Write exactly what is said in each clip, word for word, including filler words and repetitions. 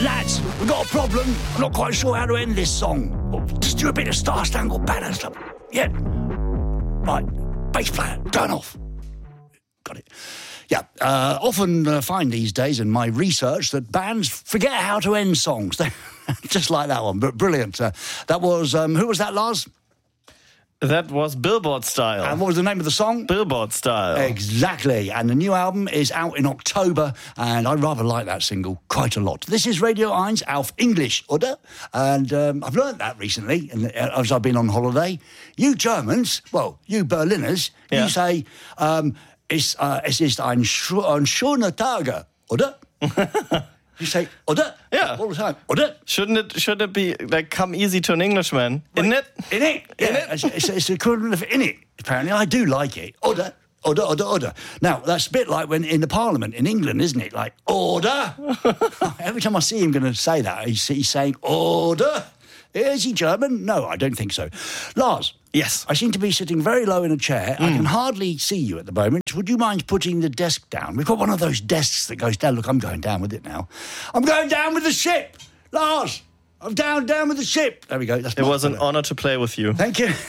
lads, we've got a problem. I'm not quite sure how to end this song. Just do a bit of Star Spangled Banner stuff. Yeah. Right. Bass player, turn off. Got it. Yeah, uh, often uh, find these days in my research that bands forget how to end songs. Just like that one, but brilliant. Uh, that was, um, who was that, Lars? That was Billboard Style. And what was the name of the song? Billboard Style. Exactly. And the new album is out in October, and I rather like that single quite a lot. This is Radio eins auf Englisch, oder? And um, I've learned that recently as I've been on holiday. You Germans, well, you Berliners, yeah. you say... Um, Es, uh, es ist ein, sch- ein schöner Tag, oder? You say, oder? Yeah. All the time, oder? Shouldn't it, should it be, like, come easy to an Englishman? Right. In it? In it. Yeah. In it? It's, it's, it's the equivalent of in it, apparently. I do like it. Oder? Order, order, order. Now, that's a bit like when in the Parliament in England, isn't it? Like, order. Every time I see him going to say that, he's, he's saying, order. Is he German? No, I don't think so. Lars. Yes. I seem to be sitting very low in a chair. Mm. I can hardly see you at the moment. Would you mind putting the desk down? We've got one of those desks that goes down. Look, I'm going down with it now. I'm going down with the ship. Lars, I'm down, down with the ship. There we go. That's it was an honour to play with you. Thank you.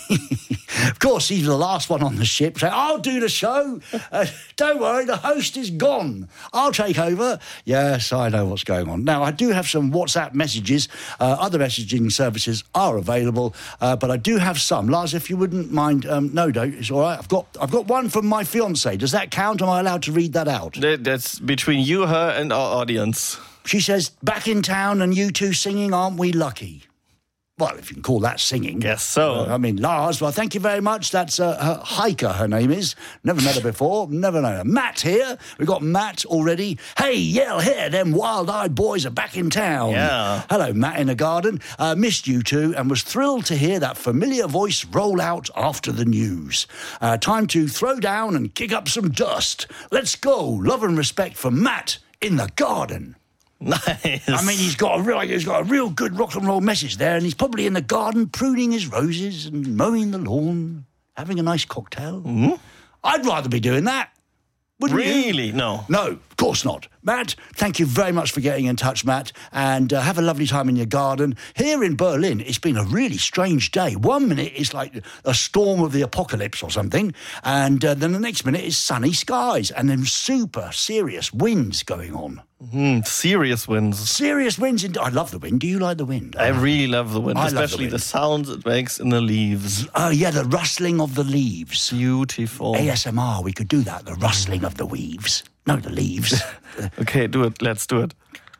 Of course, he's the last one on the ship. So I'll do the show. Uh, don't worry, the host is gone. I'll take over. Yes, I know what's going on. Now, I do have some WhatsApp messages. Uh, other messaging services are available, uh, but I do have some. Lars, if you wouldn't mind, um, no, don't. It's all right. I've got, I've got one from my fiancée. Does that count? Am I allowed to read that out? That's between you, her, and our audience. She says, back in town and you two singing, aren't we lucky? Well, if you can call that singing. Yes, so. Uh, I mean, Lars, well, thank you very much. That's uh, her, Heike, her name is. Never met her before. Never known her. Matt here. We've got Matt already. Hey, yell here. Them wild-eyed boys are back in town. Yeah. Hello, Matt in the garden. Uh, missed you two and was thrilled to hear that familiar voice roll out after the news. Uh, time to throw down and kick up some dust. Let's go. Love and respect for Matt in the garden. Nice. I mean, he's got a real, he's got a real good rock and roll message there, and he's probably in the garden pruning his roses and mowing the lawn, having a nice cocktail. Mm-hmm. I'd rather be doing that. Wouldn't really? you? No. No, of course not. Matt, thank you very much for getting in touch, Matt, and uh, have a lovely time in your garden. Here in Berlin, it's been a really strange day. One minute it's like a storm of the apocalypse or something, and uh, then the next minute it's sunny skies, and then super serious winds going on. Mm, serious winds. Serious winds. In, I love the wind. Do you like the wind? I really love the wind, I especially love the, the, the sounds it makes in the leaves. Oh, yeah, the rustling of the leaves. Beautiful. A S M R, we could do that, the rustling of the weaves. No, the leaves. Okay, do it. Let's do it.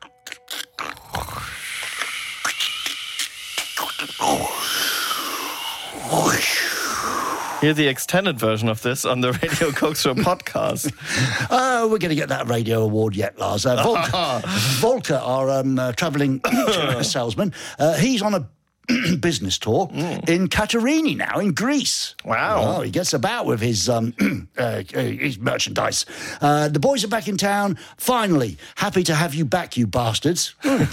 Hear the extended version of this on the Radio Coke Show podcast. Oh, we're going to get that radio award yet, Lars. Uh, Volker, Volker, our um, uh, travelling salesman, uh, he's on a business tour mm. in Katerini now, in Greece. Wow. Oh, he gets about with his um, uh, his merchandise. Uh, the boys are back in town. Finally, happy to have you back, you bastards. Well,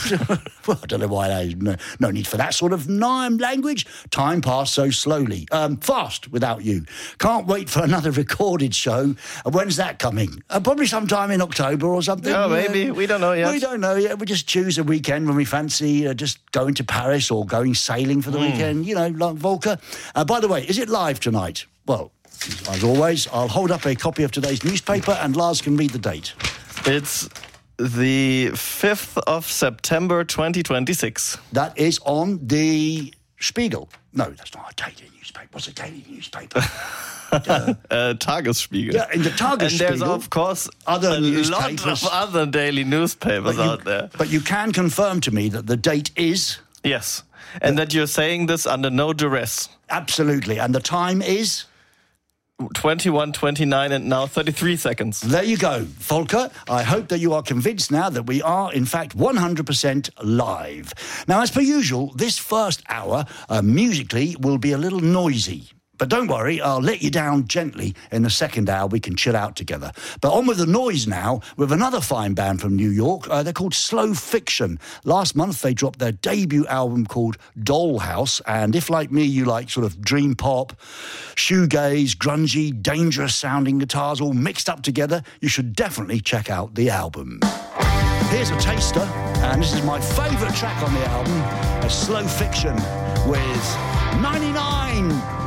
I don't know why there's no, no need for that sort of Nime language. Time passed so slowly. Um, fast without you. Can't wait for another recorded show. Uh, when's that coming? Uh, probably sometime in October or something. Oh, maybe. Uh, we don't know yet. We don't know yet. We just choose a weekend when we fancy uh, just going to Paris or going sailing for the mm. weekend, you know, like Volker. Uh, by the way, is it live tonight? Well, as always, I'll hold up a copy of today's newspaper and Lars can read the date. It's the fifth of September, twenty twenty-six. That is on the Spiegel. No, that's not a daily newspaper. What's a daily newspaper? uh, uh, Tagesspiegel. Yeah, in the Tagesspiegel. And there's, of course, other a newspapers. lot of other daily newspapers but you, out there. But you can confirm to me that the date is... Yes. And that you're saying this under no duress. Absolutely. And the time is? twenty-one, twenty-nine and now thirty-three seconds. There you go. Volker, I hope that you are convinced now that we are, in fact, one hundred percent live. Now, as per usual, this first hour, uh, musically, will be a little noisy. But don't worry, I'll let you down gently. In the second hour, we can chill out together. But on with the noise now, with another fine band from New York. Uh, they're called Slow Fiction. Last month, they dropped their debut album called Dollhouse. And if, like me, you like sort of dream pop, shoegaze, grungy, dangerous-sounding guitars all mixed up together, you should definitely check out the album. Here's a taster, and this is is my favourite track on the album, a Slow Fiction with ninety-nine.